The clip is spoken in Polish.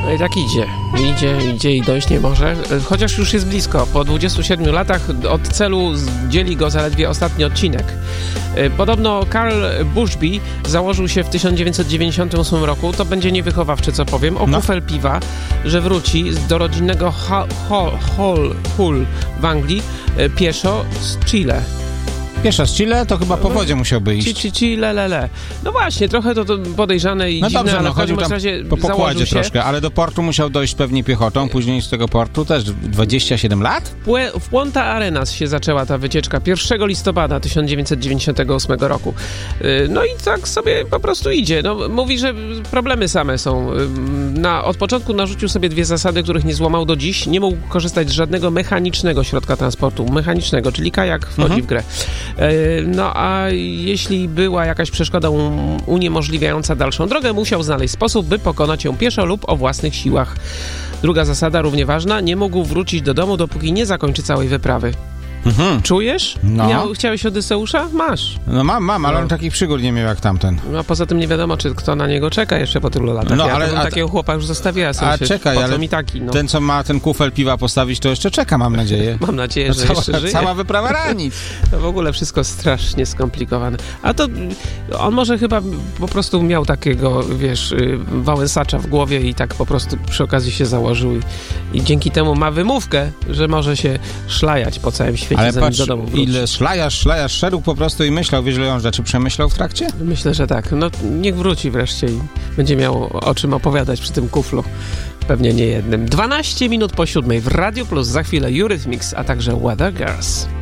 No i tak idzie i dojść nie może, chociaż już jest blisko. Po 27 latach od celu dzieli go zaledwie ostatni odcinek. Podobno Carl Bushby założył się w 1998 roku, to będzie niewychowawczy, co powiem, o kufel piwa, że wróci do rodzinnego Hull w Anglii pieszo z Chile. Pieszo z Chile to chyba po wodzie musiałby iść. Chile. No właśnie, trochę to podejrzane i dziwne, dobrze, ale w każdym razie po pokładzie troszkę, ale do portu musiał dojść pewnie piechotą, później z tego portu też 27 lat? W Punta Arenas się zaczęła ta wycieczka 1 listopada 1998 roku. No i tak sobie po prostu idzie. No, mówi, że problemy same są. Od początku narzucił sobie 2 zasady, których nie złamał do dziś. Nie mógł korzystać z żadnego mechanicznego środka transportu. Mechanicznego, czyli kajak wchodzi w grę. No a jeśli była jakaś przeszkoda uniemożliwiająca dalszą drogę, musiał znaleźć sposób, by pokonać ją pieszo lub o własnych siłach. Druga zasada, równie ważna, nie mógł wrócić do domu, dopóki nie zakończy całej wyprawy. Czujesz? No. Chciałeś Odyseusza? Masz. No mam, ale on takich przygód nie miał jak tamten. No a poza tym nie wiadomo, czy kto na niego czeka jeszcze po tylu latach. No, ale takiego chłopa już zostawiła. Czekaj, ale mi taki, no. Ten, co ma ten kufel piwa postawić, to jeszcze czeka, mam nadzieję. Mam nadzieję, że jeszcze żyje. Cała wyprawa rani. To w ogóle wszystko strasznie skomplikowane. A to on może chyba po prostu miał takiego, wiesz, wałęsacza w głowie i tak po prostu przy okazji się założył i dzięki temu ma wymówkę, że może się szlajać po całym świecie. Ale patrz, do domu ile szlajasz, szedł po prostu i myślał, wiesz, ile on rzeczy przemyślał w trakcie? Myślę, że tak. No niech wróci wreszcie i będzie miał o czym opowiadać przy tym kuflu. Pewnie nie jednym. 12 minut po 7 w Radio Plus. Za chwilę Eurythmics, a także Weather Girls.